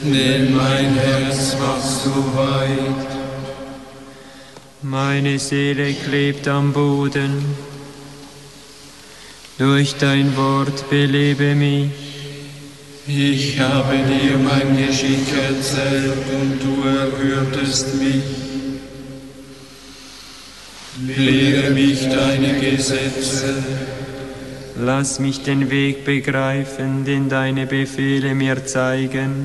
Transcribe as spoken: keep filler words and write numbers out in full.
denn mein Herz machst du weit. Meine Seele klebt am Boden, durch dein Wort belebe mich. Ich habe dir mein Geschick erzählt und du erhörtest mich. Lehre mich deine Gesetze. Lass mich den Weg begreifen, den deine Befehle mir zeigen.